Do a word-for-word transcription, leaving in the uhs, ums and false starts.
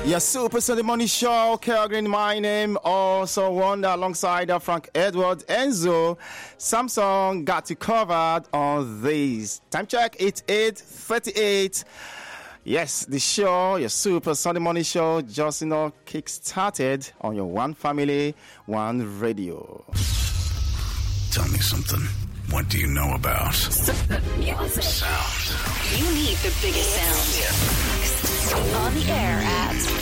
Your Super Sunday Morning Show, Calgary, my name. Also Wonder alongside uh, Frank Edward, Enzo. Samsung got you covered on this. Time check, it's eight thirty-eight. Yes, the show, your Super Sunday Morning Show, just, you know, kick-started on your One Family, One Radio. Tell me something. What do you know about Music. sound? You need the biggest sound. On the air at